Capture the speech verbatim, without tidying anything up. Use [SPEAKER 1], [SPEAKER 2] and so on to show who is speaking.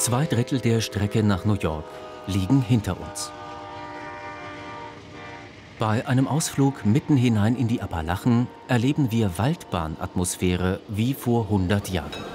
[SPEAKER 1] Zwei Drittel der Strecke nach New York liegen hinter uns. Bei einem Ausflug mitten hinein in die Appalachen erleben wir Waldbahnatmosphäre wie vor hundert Jahren.